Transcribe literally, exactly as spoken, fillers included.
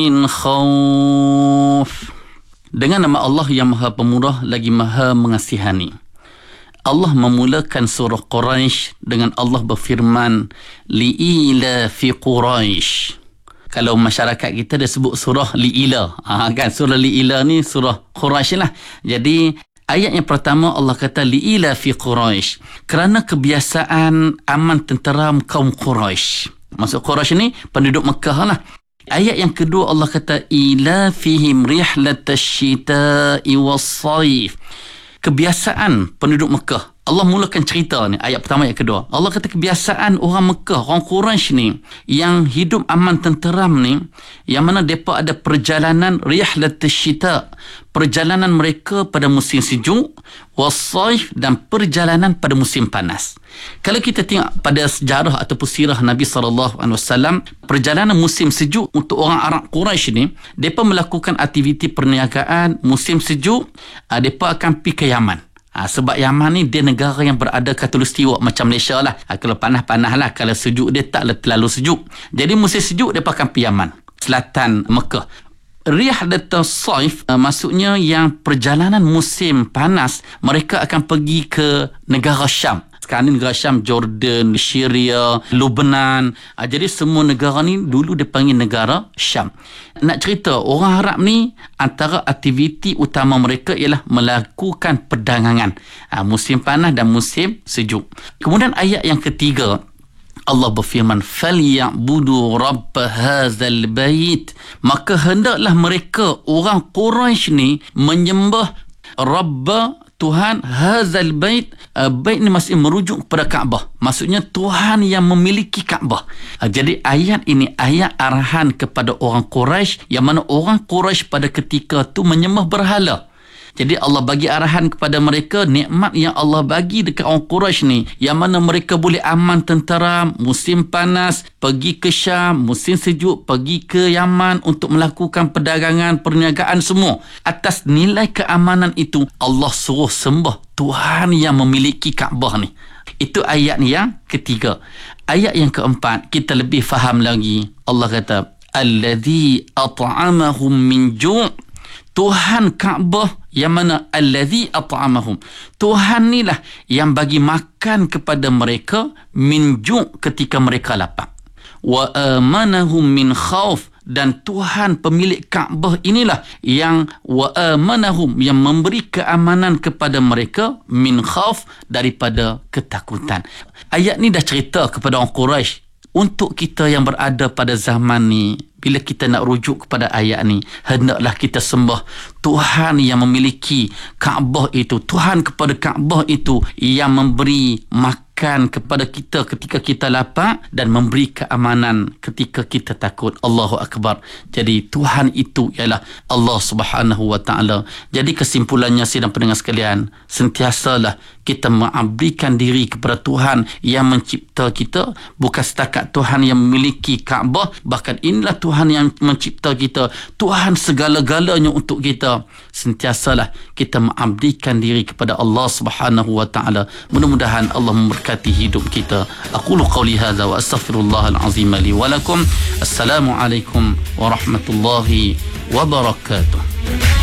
min khauf. Dengan nama Allah yang Maha Pemurah lagi Maha Mengasihani. Allah memulakan surah Quraisy dengan Allah berfirman, li'ila fi Quraisy. Kalau masyarakat kita dia sebut surah li'ila. Ha, kan surah li'ila ni surah Quraisy lah. Jadi ayat yang pertama Allah kata li'ila fi Quraisy. Kerana kebiasaan aman tenteram kaum Quraisy. Maksud Quraisy ni penduduk Mekah lah. Ayat yang kedua Allah kata ila fihim rihlatash shita'i was-sayf. Kebiasaan penduduk Mekah. Allah mulakan cerita ni, ayat pertama, ayat kedua. Allah kata kebiasaan orang Mekah, orang Quraisy ni, yang hidup aman tenteram ni, yang mana mereka ada perjalanan rihlatash shita', perjalanan mereka pada musim sejuk, was-sayf, dan perjalanan pada musim panas. Kalau kita tengok pada sejarah ataupun sirah Nabi sallallahu alaihi wasallam, perjalanan musim sejuk untuk orang Arab Quraisy ni, mereka melakukan aktiviti perniagaan. Musim sejuk, mereka akan pergi ke Yaman. Ha, sebab Yaman ni dia negara yang berada khatulistiwa macam Malaysia lah. Ha, kalau panas-panas lah, kalau sejuk dia tak terlalu sejuk. Jadi musim sejuk dia akan pergi Yaman, selatan Mekah. Rihlatus sayf uh, maksudnya yang perjalanan musim panas, mereka akan pergi ke negara Syam. Sekarang ni negara Syam, Jordan, Syria, Lebanon. Ha, jadi semua negara ni dulu dia panggil negara Syam. Nak cerita, orang Arab ni antara aktiviti utama mereka ialah melakukan perdagangan. Ha, musim panas dan musim sejuk. Kemudian ayat yang ketiga, Allah berfirman, فَلْيَعْبُدُوا رَبَّ هَذَا الْبَيْتِ. Maka hendaklah mereka, orang Quraisy ni, menyembah Rabb, Tuhan, hazal bait. Uh, bait ni masih merujuk kepada Kaabah. Maksudnya Tuhan yang memiliki Kaabah. Uh, jadi ayat ini ayat arahan kepada orang Quraisy, yang mana orang Quraisy pada ketika tu menyembah berhala. Jadi Allah bagi arahan kepada mereka, nikmat yang Allah bagi dekat orang Quraisy ni, yang mana mereka boleh aman tenteram, musim panas pergi ke Syam, musim sejuk pergi ke Yaman untuk melakukan perdagangan, perniagaan semua. Atas nilai keamanan itu, Allah suruh sembah Tuhan yang memiliki Kaabah ni. Itu ayat yang ketiga. Ayat yang keempat, kita lebih faham lagi. Allah kata, alladhi at'amahum min ju'. Tuhan Kaabah yang mana allazi at'amahum. Tuhan ni lah yang bagi makan kepada mereka min ju' ketika mereka lapar. Wa amanahum min khauf. Dan Tuhan pemilik Kaabah inilah yang wa amanahum, yang memberi keamanan kepada mereka min khauf, daripada ketakutan. Ayat ni dah cerita kepada orang Quraisy. Untuk kita yang berada pada zaman ni, bila kita nak rujuk kepada ayat ni, hendaklah kita sembah Tuhan yang memiliki Kaabah itu. Tuhan kepada Kaabah itu yang memberi makan kepada kita ketika kita lapar dan memberi keamanan ketika kita takut. Allahu Akbar. Jadi Tuhan itu ialah Allah Subhanahu Wa Taala. Jadi kesimpulannya, sidang pendengar sekalian, sentiasalah kita mengabdikan diri kepada Tuhan yang mencipta kita. Bukan setakat Tuhan yang memiliki Kaabah, bahkan inilah Tuhan yang mencipta kita, Tuhan segala-galanya untuk kita. Sentiasalah kita mengabdikan diri kepada Allah Subhanahu Wa Taala. Mudah-mudahan Allah memberkati hidup kita. Aqulu qawli hadza wa astaghfirullahal azim li wa lakum. Assalamualaikum warahmatullahi wabarakatuh.